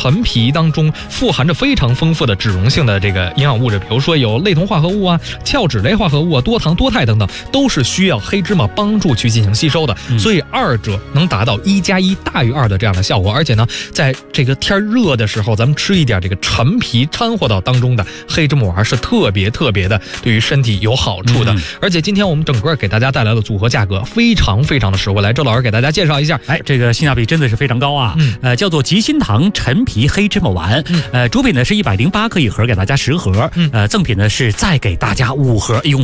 陈皮当中富含着非常丰富的脂溶性的这个营养物质，比如说有类酮化合物啊、鞘脂类化合物啊、多糖、多肽等等，都是需要黑芝麻帮助去进行吸收的。所以二者能达到1+1大于2的这样的效果。而且呢，在这个天热的时候，咱们吃一点这个陈皮掺和到当中的黑芝麻丸是特别的对于身体有好处的。而且今天我们整个给大家带来的组合价格非常的实惠。来，周老师给大家介绍一下。 这个性价比真的是非常高啊。叫做吉心堂陈皮黑芝麻丸。主品呢是108克一盒，给大家10盒。赠品呢是再给大家5盒，一共